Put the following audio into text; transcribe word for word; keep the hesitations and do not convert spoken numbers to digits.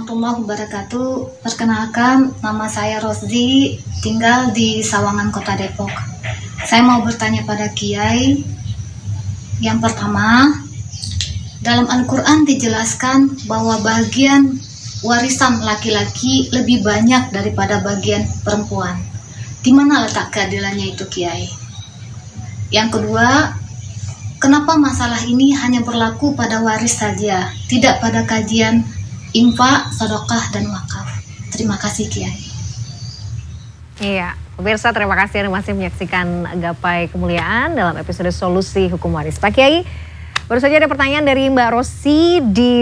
warahmatullahi wabarakatuh. Perkenalkan, nama saya Rosdi, tinggal di Sawangan, Kota Depok. Saya mau bertanya pada Kiai. Yang pertama, dalam Al-Quran dijelaskan bahwa bagian warisan laki-laki lebih banyak daripada bagian perempuan. Di mana letak keadilannya itu, Kiai? Yang kedua, kenapa masalah ini hanya berlaku pada waris saja, tidak pada kajian infak, sedekah, dan wakaf? Terima kasih, Kiai. Iya, pemirsa, terima kasih Anda masih menyaksikan Gapai Kemuliaan dalam episode Solusi Hukum Waris. Pak Kiai, baru saja ada pertanyaan dari Mbak Rosi di